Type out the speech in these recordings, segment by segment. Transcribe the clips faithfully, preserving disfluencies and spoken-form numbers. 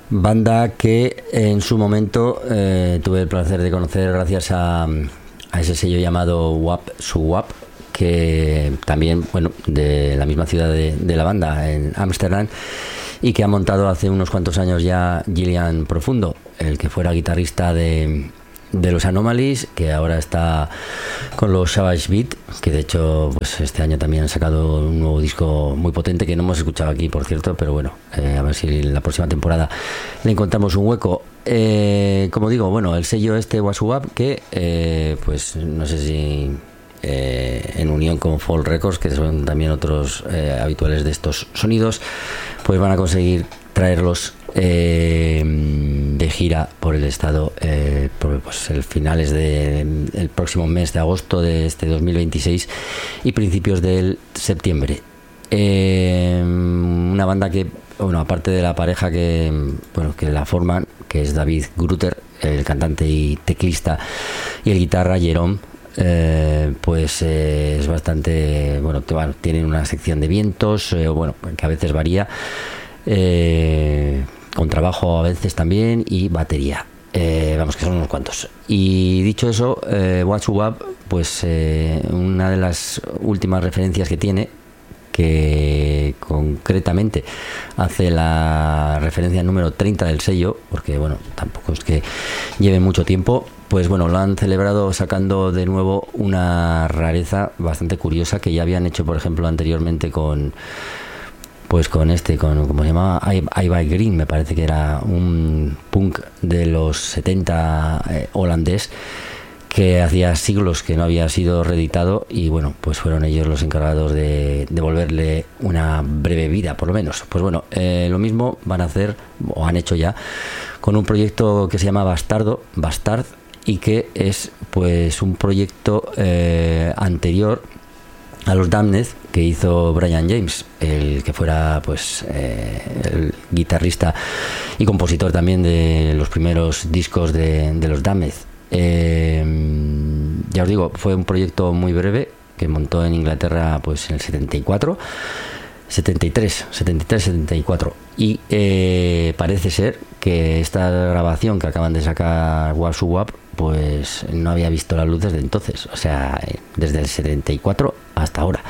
Banda que en su momento eh, tuve el placer de conocer gracias a, a ese sello llamado W A P Su W A P, que también, bueno, de la misma ciudad de, de la banda, en Ámsterdam, y que ha montado hace unos cuantos años ya Gillian Profundo, el que fuera guitarrista de, de los Anomalies, que ahora está con los Savage Beat, que de hecho pues este año también han sacado un nuevo disco muy potente que no hemos escuchado aquí, por cierto, pero bueno, eh, a ver si la próxima temporada le encontramos un hueco. Eh, como digo, bueno, el sello este Wasuab, que eh, pues no sé si eh, en unión con Fall Records, que son también otros eh, habituales de estos sonidos, pues van a conseguir traerlos eh, de gira por el estado eh, por pues, el finales del de, próximo mes de agosto de este dos mil veintiséis y principios del septiembre. Eh, una banda que, bueno, aparte de la pareja que, bueno, que la forman, que es David Grutter, el cantante y teclista, y el guitarra Jerome, eh, pues eh, es bastante, bueno, te, bueno, tienen una sección de vientos, eh, bueno, que a veces varía, eh, con trabajo a veces también, y batería. Eh, vamos, que son unos cuantos. Y dicho eso, eh, What's Up, pues eh, una de las últimas referencias que tiene, que concretamente hace la referencia número treinta del sello, porque bueno, tampoco es que lleve mucho tiempo, pues bueno, lo han celebrado sacando de nuevo una rareza bastante curiosa que ya habían hecho, por ejemplo, anteriormente con pues con este, con como se llamaba, I Buy Green, me parece que era un punk de los setenta eh, holandés, que hacía siglos que no había sido reeditado, y bueno, pues fueron ellos los encargados de devolverle una breve vida, por lo menos. Pues bueno, eh, lo mismo van a hacer, o han hecho ya, con un proyecto que se llama Bastardo, Bastard, y que es pues un proyecto eh, anterior a los Damned, que hizo Brian James, el que fuera pues eh, el guitarrista y compositor también de los primeros discos de, de los Damned. Eh, ya os digo, fue un proyecto muy breve que montó en Inglaterra pues en el setenta y cuatro, setenta y tres, setenta y tres, setenta y cuatro, y eh, parece ser que esta grabación que acaban de sacar What's Up pues no había visto la luz desde entonces, o sea, desde el setenta y cuatro hasta ahora.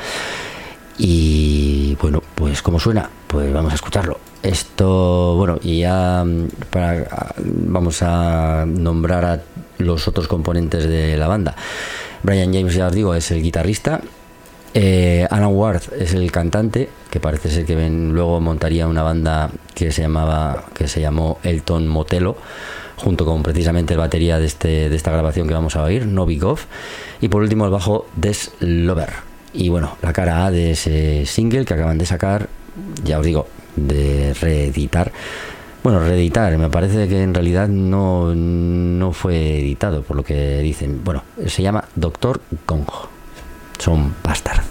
Y bueno, pues ¿cómo suena? Pues vamos a escucharlo. Esto, bueno, y ya para, vamos a nombrar a los otros componentes de la banda. Brian James, ya os digo, es el guitarrista. eh, Alan Ward es el cantante, que parece ser que ven, luego montaría una banda que se llamaba que se llamó Elton Motello, junto con precisamente el batería de este de esta grabación que vamos a oír, Novi Goff, y por último el bajo Des Lover. Y bueno, la cara A de ese single que acaban de sacar, ya os digo, de reeditar. Bueno, reeditar, me parece que en realidad no, no fue editado, por lo que dicen. Bueno, se llama Doctor Gong. Son Bastard.